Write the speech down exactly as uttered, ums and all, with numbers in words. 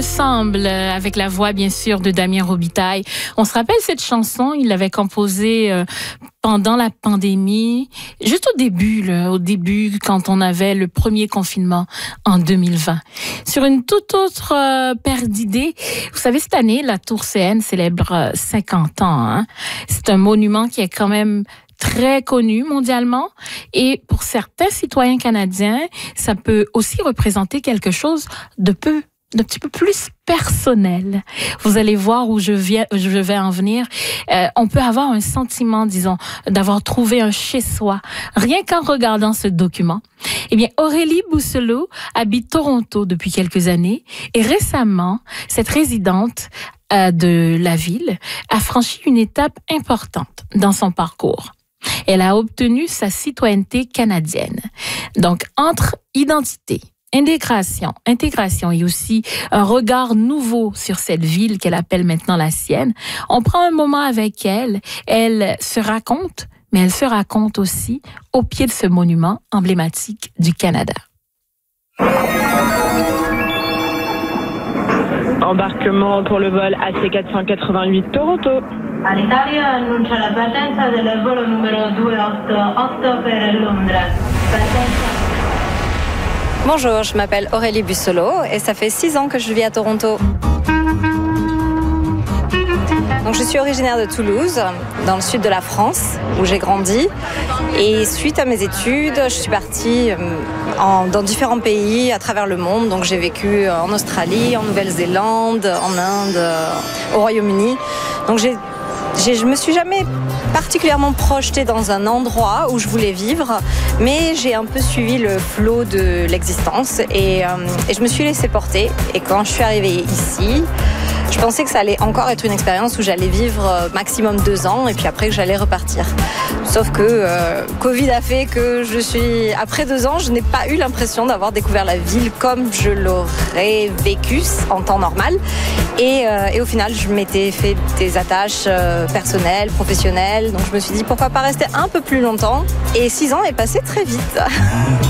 semble, avec la voix bien sûr de Damien Robitaille. On se rappelle cette chanson, il l'avait composée euh, pendant la pandémie, juste au début, là, au début quand on avait le premier confinement en deux mille vingt. Sur une toute autre euh, paire d'idées, vous savez, cette année, la Tour C N célèbre cinquante ans. Hein? C'est un monument qui est quand même très connu mondialement et pour certains citoyens canadiens, ça peut aussi représenter quelque chose de peu d'un petit peu plus personnel. Vous allez voir où je, viens, je vais en venir. Euh, on peut avoir un sentiment, disons, d'avoir trouvé un chez-soi, rien qu'en regardant ce document. Eh bien, Aurélie Bousselot habite Toronto depuis quelques années et récemment, cette résidente euh, de la ville a franchi une étape importante dans son parcours. Elle a obtenu sa citoyenneté canadienne. Donc, entre identité, intégration, intégration et aussi un regard nouveau sur cette ville qu'elle appelle maintenant la sienne, on prend un moment avec elle. Elle se raconte, mais elle se raconte aussi au pied de ce monument emblématique du Canada. Embarquement pour le vol A C quatre cent quatre-vingt-huit Toronto. Alitalia annuncia la partenza del volo numero deux eighty-eight per Londra. Partenza. Bonjour, je m'appelle Aurélie Busselot et ça fait six ans que je vis à Toronto. Donc, je suis originaire de Toulouse, dans le sud de la France, où j'ai grandi. Et suite à mes études, je suis partie en, dans différents pays à travers le monde. Donc, j'ai vécu en Australie, en Nouvelle-Zélande, en Inde, au Royaume-Uni. Donc, j'ai, j'ai, je me suis jamais particulièrement projetée dans un endroit où je voulais vivre, mais j'ai un peu suivi le flot de l'existence et, euh, et je me suis laissée porter. Et quand je suis arrivée ici, je pensais que ça allait encore être une expérience où j'allais vivre maximum deux ans et puis après que j'allais repartir. Sauf que euh, Covid a fait que je suis, après deux ans, je n'ai pas eu l'impression d'avoir découvert la ville comme je l'aurais vécu en temps normal. Et, euh, et au final, je m'étais fait des attaches euh, personnelles, professionnelles. Donc je me suis dit pourquoi pas rester un peu plus longtemps. Et six ans est passé très vite.